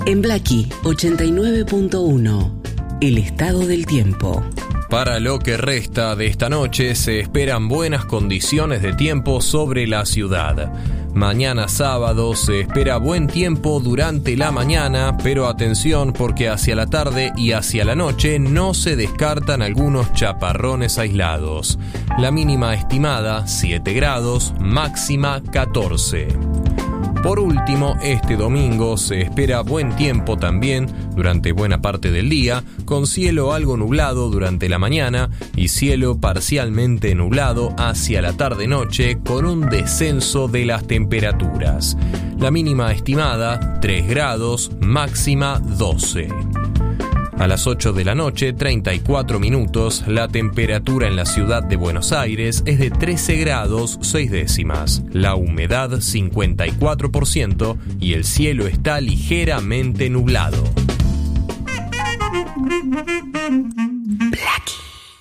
En Blackie 89.1, el estado del tiempo. Para lo que resta de esta noche se esperan buenas condiciones de tiempo sobre la ciudad. Mañana sábado se espera buen tiempo durante la mañana, pero atención porque hacia la tarde y hacia la noche no se descartan algunos chaparrones aislados. La mínima estimada 7 grados, máxima 14. Por último, este domingo se espera buen tiempo también durante buena parte del día, con cielo algo nublado durante la mañana y cielo parcialmente nublado hacia la tarde-noche con un descenso de las temperaturas. La mínima estimada 3 grados, máxima 12. A las 8 de la noche, 34 minutos, la temperatura en la ciudad de Buenos Aires es de 13 grados 6 décimas. La humedad 54% y el cielo está ligeramente nublado.